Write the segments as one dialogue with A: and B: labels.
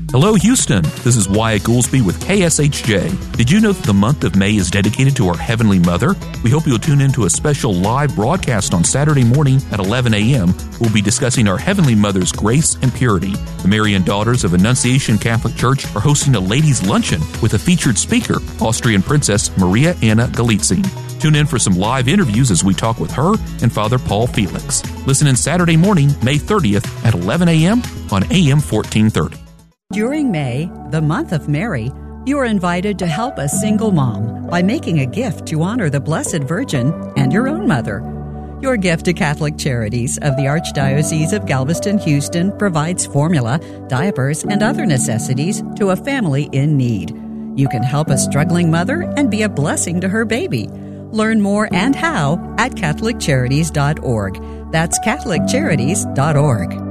A: Hello, Houston. This is Wyatt Goolsby with KSHJ. Did you know that the month of May is dedicated to our Heavenly Mother? We hope you'll tune in to a special live broadcast on Saturday morning at 11 a.m. We'll be discussing our Heavenly Mother's grace and purity. The Marian Daughters of Annunciation Catholic Church are hosting a ladies' luncheon with a featured speaker, Austrian Princess Maria Anna Galitzine. Tune in for some live interviews as we talk with her and Father Paul Felix. Listen in Saturday morning, May 30th at 11 a.m. on AM 1430.
B: During May, the month of Mary, you are invited to help a single mom by making a gift to honor the Blessed Virgin and your own mother. Your gift to Catholic Charities of the Archdiocese of Galveston-Houston provides formula, diapers, and other necessities to a family in need. You can help a struggling mother and be a blessing to her baby. Learn more and how at CatholicCharities.org. That's CatholicCharities.org.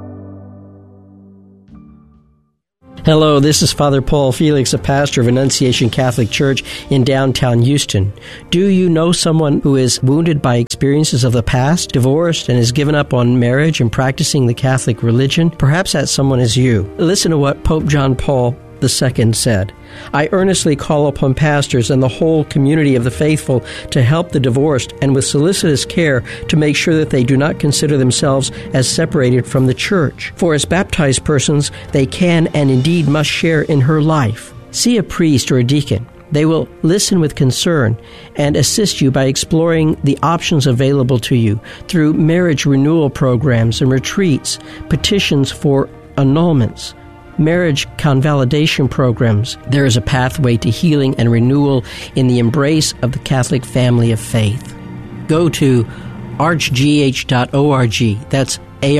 C: Hello, this is Father Paul Felix, a pastor of Annunciation Catholic Church in downtown Houston. Do you know someone who is wounded by experiences of the past, divorced, and has given up on marriage and practicing the Catholic religion? Perhaps that someone is you. Listen to what Pope John Paul II said. I earnestly call upon pastors and the whole community of the faithful to help the divorced and with solicitous care to make sure that they do not consider themselves as separated from the Church. For as baptized persons, they can and indeed must share in her life. See a priest or a deacon. They will listen with concern and assist you by exploring the options available to you through marriage renewal programs and retreats, petitions for annulments, marriage convalidation programs. There is a pathway to healing and renewal in the embrace of the Catholic family of faith. Go to archgh.org. That's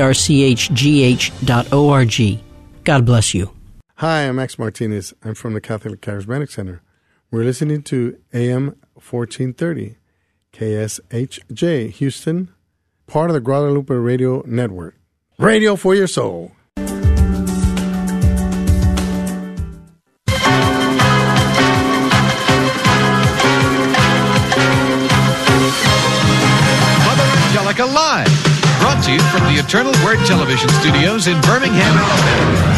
C: archgh.org. God bless you.
D: Hi, I'm Max Martinez. I'm from the Catholic Charismatic Center. We're listening to AM 1430, KSHJ Houston, part of the Guadalupe Radio Network. Radio for your soul.
E: Live, brought to you from the Eternal Word Television Studios in Birmingham, Alabama.